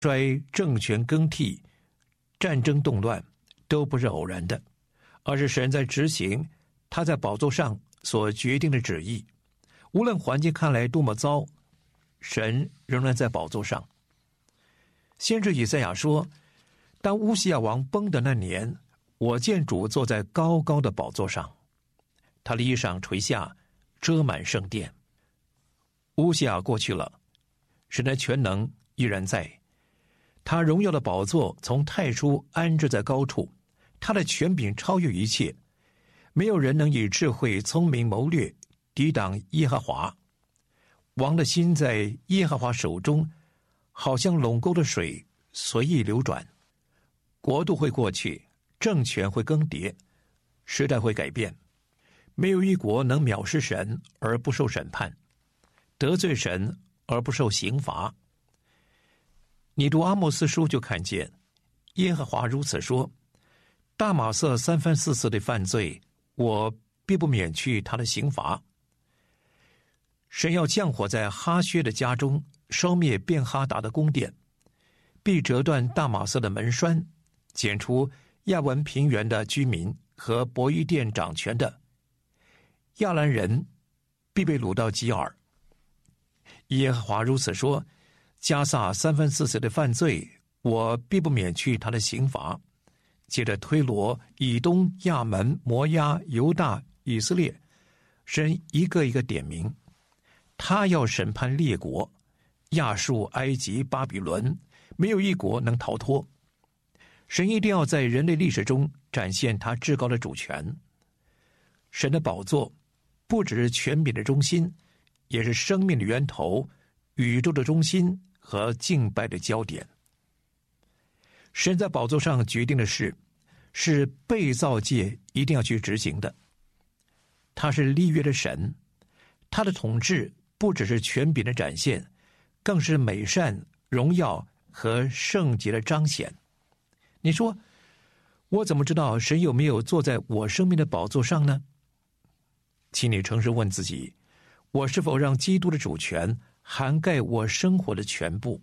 衰、政权更替、战争动乱，都不是偶然的，而是神在执行他在宝座上所决定的旨意。无论环境看来多么糟，神仍然在宝座上。先知以赛亚说，当乌西亚王崩的那年，我见主坐在高高的宝座上，他的衣裳垂下，遮满圣殿。乌西亚过去了，神的全能依然在，他荣耀的宝座从太初安置在高处，他的权柄超越一切，没有人能以智慧、聪明、谋略抵挡耶和华。王的心在耶和华手中，好像垄沟的水随意流转。国度会过去，政权会更迭，时代会改变，没有一国能藐视神而不受审判，得罪神而不受刑罚。你读阿莫斯书就看见，耶和华如此说：大马色三番四次的犯罪，我必不免去他的刑罚。神要降火在哈薛的家中，烧灭便哈达的宫殿，必折断大马色的门栓，剪除亚文平原的居民和伯伊甸掌权的亚兰人，必被掳到基尔。耶和华如此说：加萨三番四次的犯罪，我必不免去他的刑罚。接着推罗、以东、亚门、摩押、犹大、以色列，神一个一个点名，他要审判列国，亚述、埃及、巴比伦，没有一国能逃脱。神一定要在人类历史中展现他至高的主权。神的宝座不只是权柄的中心，也是生命的源头，宇宙的中心和敬拜的焦点。神在宝座上决定的事，是被造界一定要去执行的。他是立约的神，他的统治不只是权柄的展现，更是美善、荣耀和圣洁的彰显。你说，我怎么知道神有没有坐在我生命的宝座上呢？请你诚实问自己，我是否让基督的主权涵盖我生活的全部？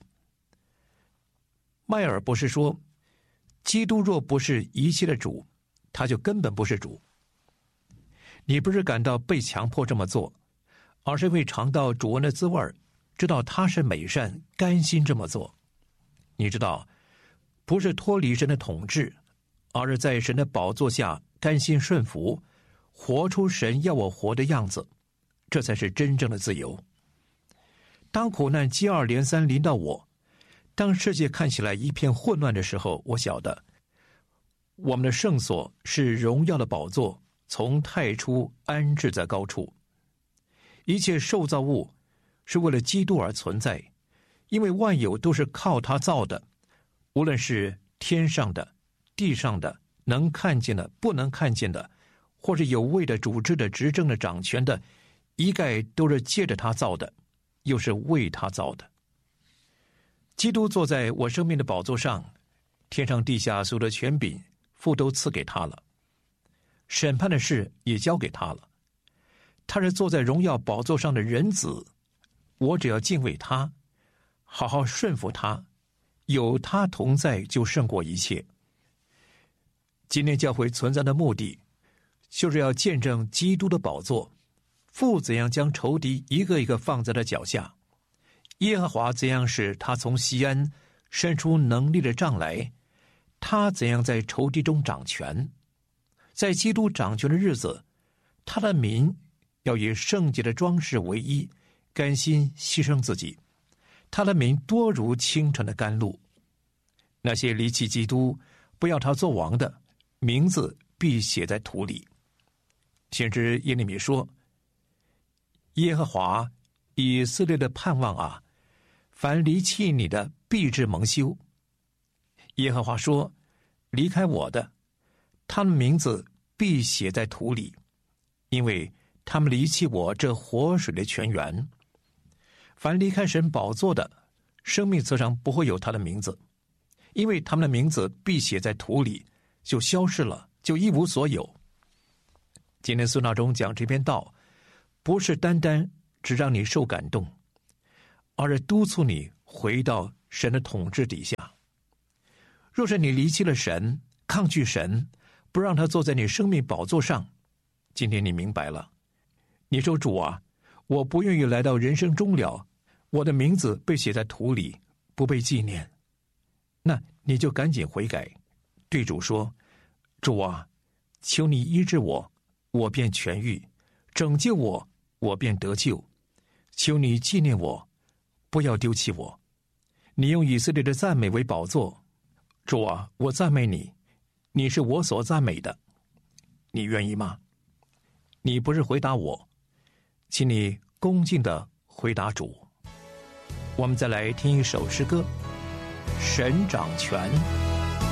迈尔博士说，基督若不是一切的主，他就根本不是主。你不是感到被强迫这么做，而是会尝到主恩的滋味，知道他是美善，甘心这么做。你知道，不是脱离神的统治，而是在神的宝座下甘心顺服，活出神要我活的样子，这才是真正的自由。当苦难接二连三临到我，当世界看起来一片混乱的时候，我晓得我们的圣所是荣耀的宝座，从太初安置在高处。一切受造物是为了基督而存在，因为万有都是靠他造的，无论是天上的、地上的，能看见的、不能看见的，或是有位的、主治的、执政的、掌权的，一概都是借着他造的，又是为他造的。基督坐在我生命的宝座上，天上地下所有的权柄父都赐给他了，审判的事也交给他了。他是坐在荣耀宝座上的人子，我只要敬畏他，好好顺服他，有他同在就胜过一切。今天教会存在的目的，就是要见证基督的宝座，父怎样将仇敌一个一个放在他脚下，耶和华怎样使他从西安伸出能力的杖来，他怎样在仇敌中掌权。在基督掌权的日子，他的民要以圣洁的装饰为衣，甘心牺牲自己。他的民多如清晨的甘露。那些离弃基督不要他做王的，名字必写在土里。先知耶利米说，耶和华以色列的盼望啊，凡离弃你的必致蒙羞。耶和华说，离开我的，他们名字必写在土里，因为他们离弃我这活水的泉源。凡离开神宝座的，生命册上不会有他的名字，因为他们的名字必写在土里，就消失了，就一无所有。今天孙大中讲这篇道，不是单单只让你受感动，而是督促你回到神的统治底下。若是你离弃了神，抗拒神，不让他坐在你生命宝座上，今天你明白了。你说主啊，我不愿意来到人生终了，我的名字被写在土里，不被纪念。那你就赶紧悔改，对主说，主啊，求你医治我，我便痊愈；拯救我，我便得救。求你纪念我，不要丢弃我。你用以色列的赞美为宝座，主啊，我赞美你，你是我所赞美的。你愿意吗？你不是回答我，请你恭敬地回答主。我们再来听一首诗歌，神掌权。